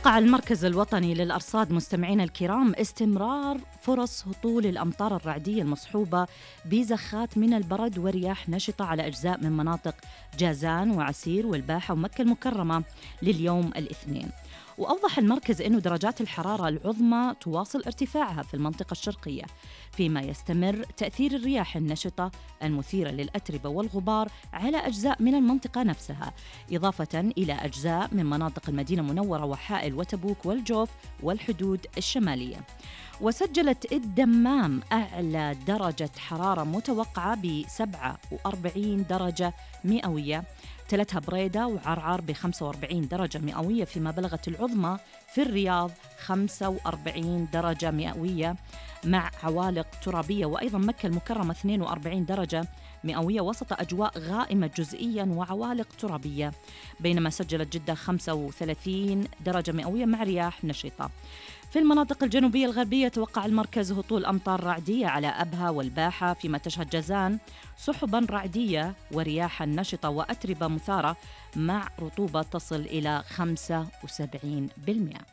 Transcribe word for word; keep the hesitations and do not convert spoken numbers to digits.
توقع المركز الوطني للأرصاد مستمعينا الكرام استمرار فرص هطول الأمطار الرعدية المصحوبة بزخات من البرد ورياح نشطة على أجزاء من مناطق جازان وعسير والباحة ومكة المكرمة لليوم الاثنين. وأوضح المركز أن درجات الحرارة العظمى تواصل ارتفاعها في المنطقة الشرقية، فيما يستمر تأثير الرياح النشطة المثيرة للأتربة والغبار على أجزاء من المنطقة نفسها، إضافة إلى أجزاء من مناطق المدينة المنورة وحائل وتبوك والجوف والحدود الشمالية. وسجلت الدمام أعلى درجة حرارة متوقعة ب سبعة وأربعين درجة مئوية، تلتها بريدة وعرعر ب خمسة وأربعين درجة مئوية، فيما بلغت العظمى في الرياض خمسة وأربعين درجة مئوية مع عوالق ترابية، وأيضا مكة المكرمة اثنين وأربعين درجة مئوية وسط أجواء غائمة جزئيا وعوالق ترابية، بينما سجلت جدة خمسة وثلاثين درجة مئوية مع رياح نشطة. في المناطق الجنوبية الغربية توقع المركز هطول أمطار رعدية على أبها والباحة، فيما تشهد جازان سحبا رعدية ورياحا نشطة وأتربة مثارة مع رطوبة تصل إلى خمسة وسبعين بالمئة.